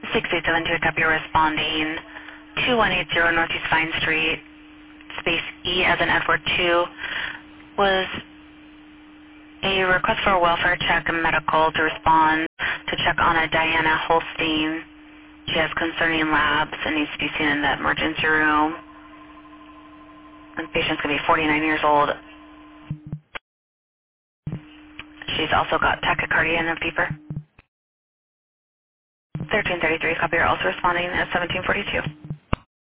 687 to a copy responding 2180 Northeast Vine Street, space E as in Edward 2, was a request for a welfare check and medical to respond to check on a Diana Holstein. She has concerning labs and needs to be seen in the emergency room. The patient's going to be 49 years old. She's also got tachycardia and a fever. 1333, copy, are also responding at 1742.